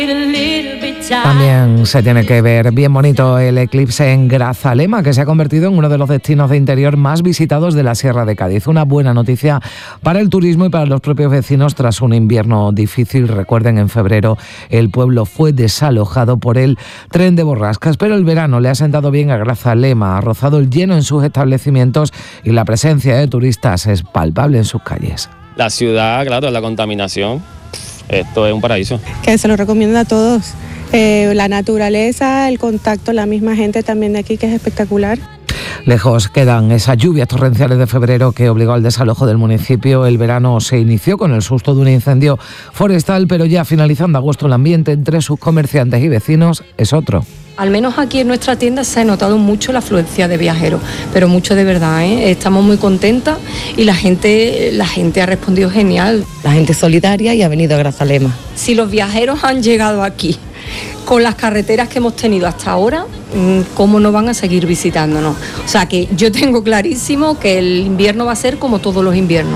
También se tiene que ver bien bonito el eclipse en Grazalema, que se ha convertido en uno de los destinos de interior más visitados de la Sierra de Cádiz. Una buena noticia para el turismo y para los propios vecinos tras un invierno difícil. Recuerden, en febrero el pueblo fue desalojado por el tren de borrascas, pero el verano le ha sentado bien a Grazalema, ha rozado el lleno en sus establecimientos y la presencia de turistas es palpable en sus calles. La ciudad, claro, la contaminación, esto es un paraíso. Que se lo recomiendo a todos. La naturaleza, el contacto, la misma gente también de aquí, que es espectacular. Lejos quedan esas lluvias torrenciales de febrero que obligó al desalojo del municipio. El verano se inició con el susto de un incendio forestal, pero ya finalizando agosto el ambiente entre sus comerciantes y vecinos es otro. Al menos aquí en nuestra tienda se ha notado mucho la afluencia de viajeros, pero mucho de verdad, ¿eh? Estamos muy contentas y la gente ha respondido genial. La gente es solidaria y ha venido a Grazalema. Si los viajeros han llegado aquí con las carreteras que hemos tenido hasta ahora, ¿cómo no van a seguir visitándonos? O sea que yo tengo clarísimo que el invierno va a ser como todos los inviernos.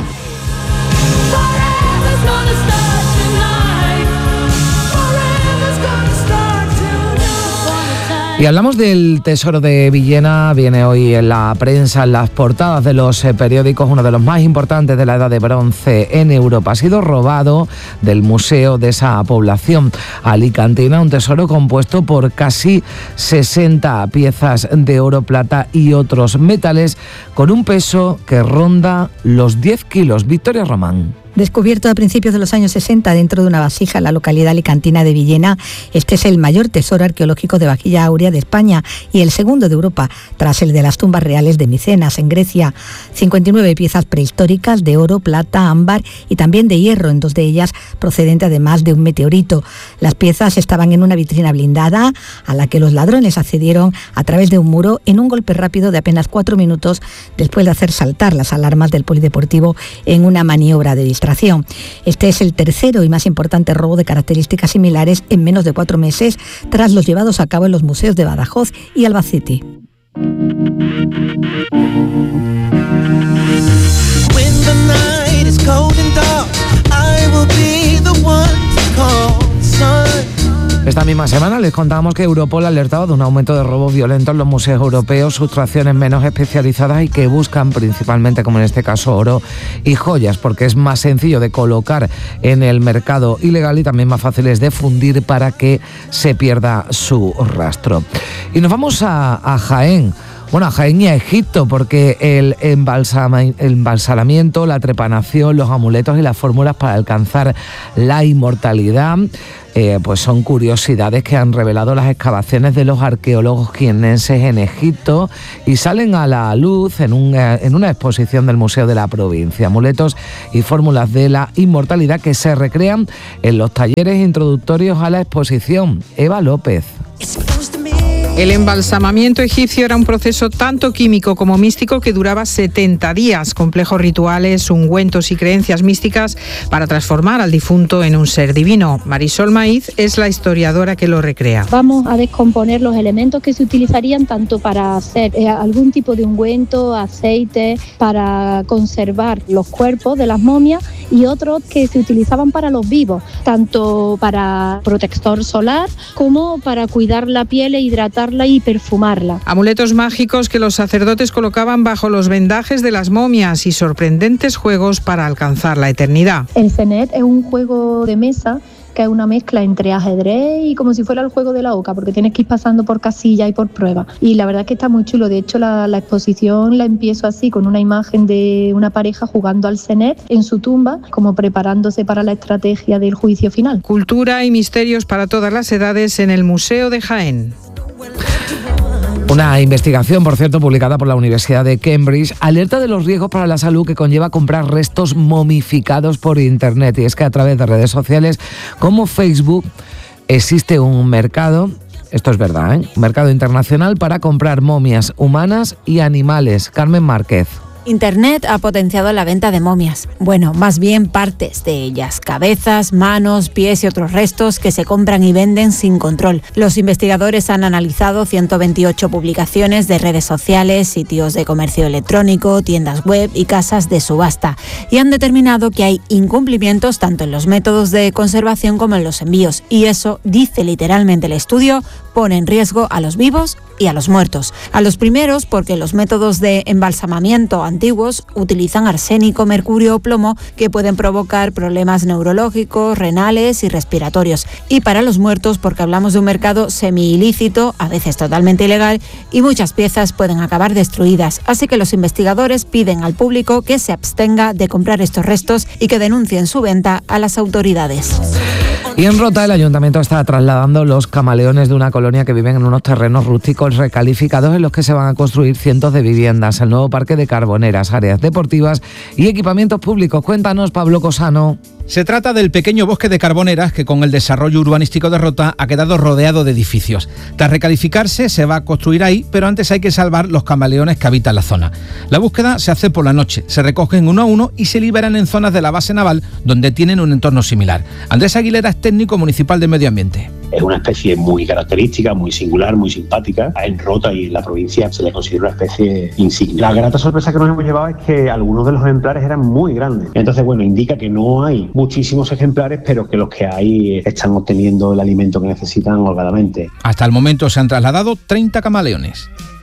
Y hablamos del Tesoro de Villena. Viene hoy en la prensa, en las portadas de los periódicos, uno de los más importantes de la Edad de Bronce en Europa. Ha sido robado del museo de esa población alicantina, un tesoro compuesto por casi 60 piezas de oro, plata y otros metales, con un peso que ronda los 10 kilos. Victoria Román. Descubierto a principios de los años 60 dentro de una vasija en la localidad alicantina de Villena, este es el mayor tesoro arqueológico de vajilla áurea de España y el segundo de Europa, tras el de las tumbas reales de Micenas, en Grecia. 59 piezas prehistóricas de oro, plata, ámbar y también de hierro, en dos de ellas procedente además de un meteorito. Las piezas estaban en una vitrina blindada a la que los ladrones accedieron a través de un muro en un golpe rápido de apenas 4 minutos después de hacer saltar las alarmas del polideportivo en una maniobra de distracción. Este es el tercero y más importante robo de características similares en menos de 4 meses, tras los llevados a cabo en los museos de Badajoz y Albacete. Esta misma semana les contábamos que Europol ha alertado de un aumento de robos violentos en los museos europeos, sustracciones menos especializadas y que buscan principalmente, como en este caso, oro y joyas, porque es más sencillo de colocar en el mercado ilegal y también más fáciles de fundir para que se pierda su rastro. Y nos vamos a Jaén. Bueno, a Jaén y a Egipto, porque el embalsamamiento, la trepanación, los amuletos y las fórmulas para alcanzar la inmortalidad, pues son curiosidades que han revelado las excavaciones de los arqueólogos jiennenses en Egipto y salen a la luz en una exposición del Museo de la Provincia. Amuletos y fórmulas de la inmortalidad que se recrean en los talleres introductorios a la exposición. Eva López. El embalsamamiento egipcio era un proceso tanto químico como místico que duraba 70 días, complejos rituales, ungüentos y creencias místicas para transformar al difunto en un ser divino. Marisol Maíz es la historiadora que lo recrea. Vamos a descomponer los elementos que se utilizarían tanto para hacer algún tipo de ungüento, aceite, para conservar los cuerpos de las momias y otros que se utilizaban para los vivos, tanto para protector solar como para cuidar la piel e hidratarla y perfumarla. Amuletos mágicos que los sacerdotes colocaban bajo los vendajes de las momias y sorprendentes juegos para alcanzar la eternidad. El Senet es un juego de mesa que es una mezcla entre ajedrez y como si fuera el juego de la oca, porque tienes que ir pasando por casillas y por pruebas. Y la verdad es que está muy chulo. De hecho, la exposición la empiezo así, con una imagen de una pareja jugando al Senet en su tumba, como preparándose para la estrategia del juicio final. Cultura y misterios para todas las edades en el Museo de Jaén. Una investigación, por cierto, publicada por la Universidad de Cambridge, alerta de los riesgos para la salud que conlleva comprar restos momificados por Internet. Y es que a través de redes sociales como Facebook existe un mercado, esto es verdad, un mercado internacional para comprar momias humanas y animales. Carmen Márquez. Internet ha potenciado la venta de momias. Bueno, más bien partes de ellas, cabezas, manos, pies y otros restos que se compran y venden sin control. Los investigadores han analizado 128 publicaciones de redes sociales, sitios de comercio electrónico, tiendas web y casas de subasta y han determinado que hay incumplimientos tanto en los métodos de conservación como en los envíos. Y eso, dice literalmente el estudio, pone en riesgo a los vivos y a los muertos. A los primeros porque los métodos de embalsamamiento antiguos utilizan arsénico, mercurio o plomo que pueden provocar problemas neurológicos, renales y respiratorios. Y para los muertos porque hablamos de un mercado semi-ilícito, a veces totalmente ilegal, y muchas piezas pueden acabar destruidas. Así que los investigadores piden al público que se abstenga de comprar estos restos y que denuncien su venta a las autoridades. Y en Rota el ayuntamiento está trasladando los camaleones de una colonia que viven en unos terrenos rústicos recalificados en los que se van a construir cientos de viviendas, el nuevo parque de Carboneras, áreas deportivas y equipamientos públicos. Cuéntanos, Pablo Cosano. Se trata del pequeño bosque de Carboneras que con el desarrollo urbanístico de Rota ha quedado rodeado de edificios. Tras recalificarse se va a construir ahí, pero antes hay que salvar los camaleones que habitan la zona. La búsqueda se hace por la noche, se recogen uno a uno y se liberan en zonas de la base naval donde tienen un entorno similar. Andrés Aguilera es técnico municipal de Medio Ambiente. Es una especie muy característica, muy singular, muy simpática. En Rota y en la provincia se le considera una especie insignia. La grata sorpresa que nos hemos llevado es que algunos de los ejemplares eran muy grandes. Entonces, bueno, indica que no hay muchísimos ejemplares, pero que los que hay están obteniendo el alimento que necesitan holgadamente. Hasta el momento se han trasladado 30 camaleones.